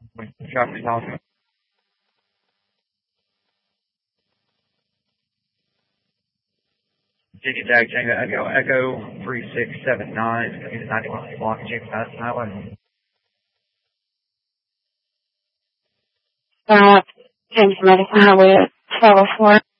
Traffic stop. Virginia Jag Tango Echo 3679. It's going to be the 91 block of James Madison Highway. James Madison Highway 1204.